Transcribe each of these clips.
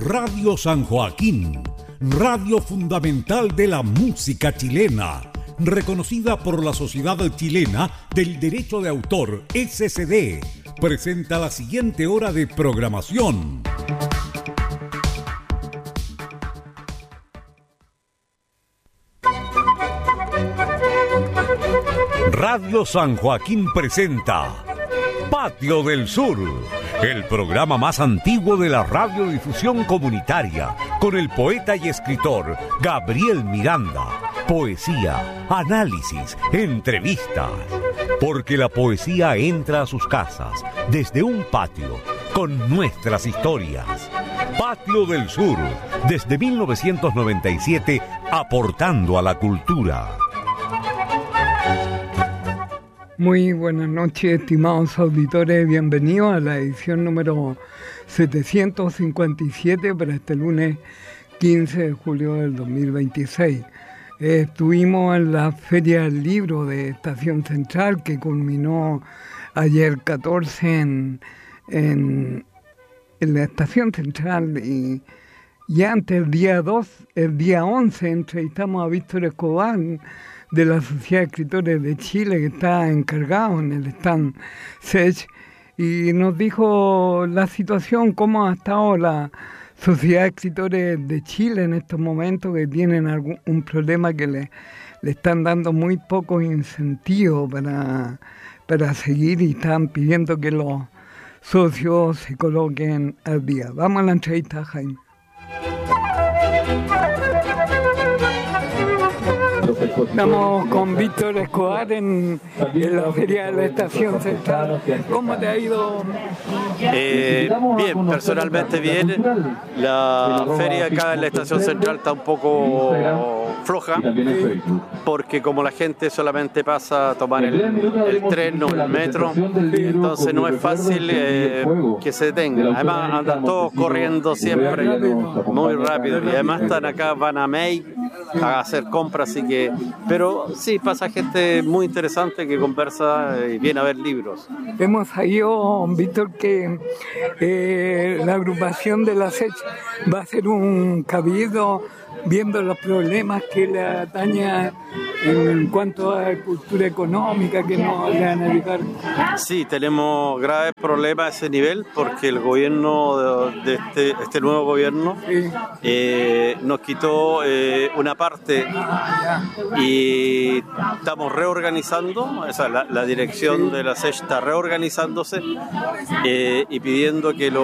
Radio San Joaquín, radio fundamental de la música chilena, reconocida por la Sociedad Chilena del Derecho de Autor, SCD, presenta la siguiente hora de programación. Radio San Joaquín presenta Patio del Sur, el programa más antiguo de la radiodifusión comunitaria, con el poeta y escritor Gabriel Miranda. Poesía, análisis, entrevistas. Porque la poesía entra a sus casas desde un patio con nuestras historias. Patio del Sur, desde 1997, aportando a la cultura. Muy buenas noches, estimados auditores. Bienvenidos a la edición número 757 para este lunes 15 de julio del 2026. Estuvimos en la Feria del Libro de Estación Central, que culminó ayer 14 en la Estación Central, y antes, el día 11, entrevistamos a Víctor Escobar, de la Sociedad de Escritores de Chile, que está encargado en el stand SECH, y nos dijo la situación, cómo ha estado la Sociedad de Escritores de Chile en estos momentos, que tienen un problema que le están dando muy pocos incentivos para seguir, y están pidiendo que los socios se coloquen al día. Vamos a la entrevista, Jaime. Estamos con Víctor Escobar en la Feria de la Estación Central. ¿Cómo te ha ido? Bien, personalmente bien. La feria acá en la Estación Central está un poco floja, porque como la gente solamente pasa a tomar el tren o el metro, entonces no es fácil que se detengan. Además andan todos corriendo siempre muy rápido, y además están acá, van a May a hacer compras, así que, pero sí pasa gente muy interesante que conversa y viene a ver libros. Hemos sabido, Víctor, que la agrupación de la SECH va a hacer un cabildo viendo los problemas que le atañen en cuanto a cultura económica, que no le van a ayudar. Sí, tenemos graves problemas a ese nivel, porque el gobierno de este nuevo gobierno nos quitó una parte, y estamos reorganizando, o sea, la dirección de la SECH está reorganizándose y pidiendo que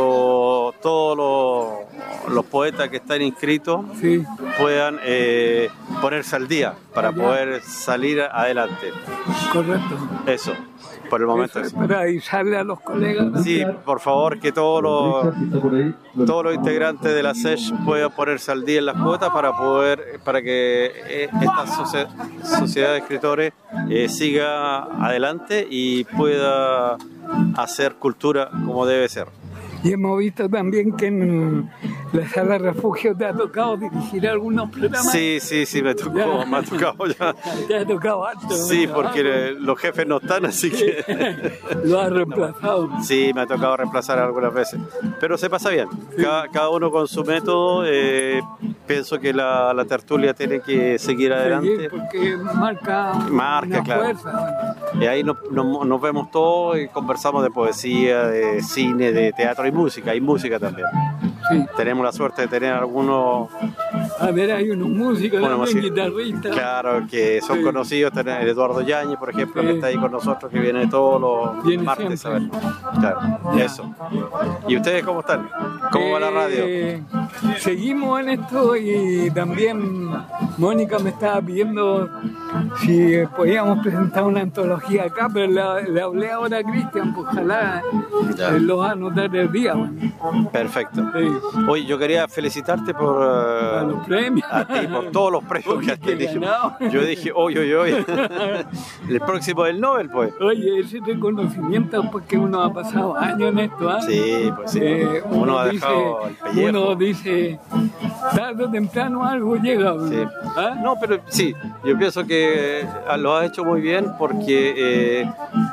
todos los poetas que están inscritos puedan ponerse al día para poder salir adelante. Correcto. Eso, por el momento. Eso. Para avisarle a los colegas. Sí, por favor, que todos los integrantes de la SECH puedan ponerse al día en las cuotas para que esta sociedad de escritores siga adelante y pueda hacer cultura como debe ser. Y hemos visto también que en la sala de refugio te ha tocado dirigir algunos programas. Sí, me ha tocado ya. Te ha tocado harto. Sí, porque los jefes no están, así que... Lo has reemplazado. Sí, me ha tocado reemplazar algunas veces. Pero se pasa bien. Sí. Cada uno con su método. Pienso que la tertulia tiene que seguir adelante. Porque marca claro. Fuerza. Y ahí nos vemos todos y conversamos de poesía, de cine, de teatro y música también. Sí. Tenemos la suerte de tener algunos... A ver, hay unos músicos, también guitarristas. Claro, que son conocidos. Tenemos Eduardo Yáñez, por ejemplo, que está ahí con nosotros, que viene todos los martes a ver. Claro, eso. ¿Y ustedes cómo están? ¿Cómo va la radio? Seguimos en esto, y también Mónica me estaba pidiendo si podíamos presentar una antología acá, pero le hablé ahora a Cristian, pues ojalá lo va a anotar el día. Bueno. Perfecto. Sí. Oye, yo quería felicitarte por los premios. A ti, por todos los premios que has tenido. Yo dije, oye. El próximo del Nobel, pues. Oye, ese reconocimiento, porque uno ha pasado años en esto, ¿eh? Sí, pues sí. Uno ha dejado el pellejo. Uno dice, tarde o temprano algo llega. Sí. No, pero sí, yo pienso que lo has hecho muy bien, porque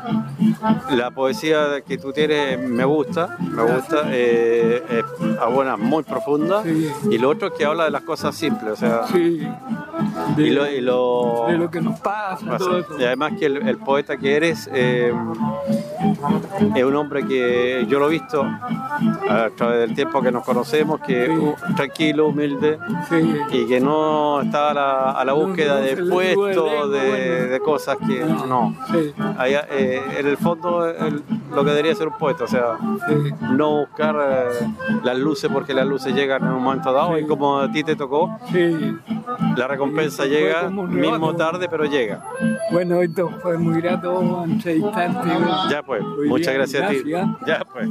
La poesía que tú tienes me gusta, es buena, muy profunda, Sí. y lo otro es que habla de las cosas simples, o sea, Sí, y lo de lo que nos pasa, todo eso. y además que el poeta que eres es un hombre que yo lo he visto a través del tiempo que nos conocemos, que es tranquilo, humilde, Sí. y que no está a la búsqueda No de se le puestos, sube el ego, de cosas que no. Sí, En el fondo lo que debería ser un poeta, o sea, sí. no buscar las luces porque las luces llegan en un momento dado, Sí. y como a ti te tocó, Sí. la recompensa Sí, fue llega como un mismo regalo. tarde, pero llega. Bueno, esto fue muy grato entrevistarte. Ya pues, Hoy muchas día. gracias a ti. Gracias. Ya pues.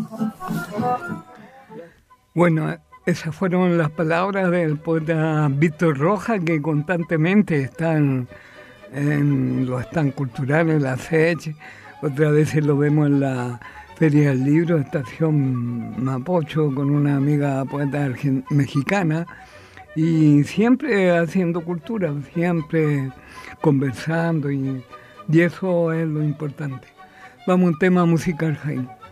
Bueno, esas fueron las palabras del poeta Víctor Rojas, que constantemente lo están culturales, la FECH, otras veces lo vemos en la Feria del Libro, Estación Mapocho, con una amiga poeta mexicana, y siempre haciendo cultura, siempre conversando, y eso es lo importante. Vamos a un tema musical, Jaime.